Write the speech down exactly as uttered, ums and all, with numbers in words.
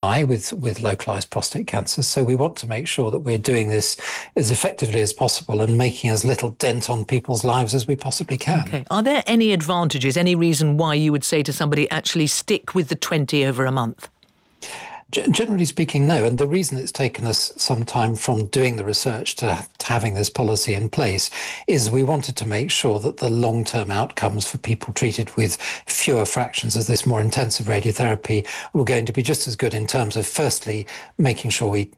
die with, with localized prostate cancer. So we want to make sure that we're doing this as effectively as possible and making as little dent on people's lives as we possibly can. Okay. Are there any advantages, any reason why you would say to somebody, actually stick with the twenty over a month? Generally speaking, no. And the reason it's taken us some time from doing the research to, to having this policy in place is we wanted to make sure that the long-term outcomes for people treated with fewer fractions of this more intensive radiotherapy were going to be just as good in terms of, firstly, making sure we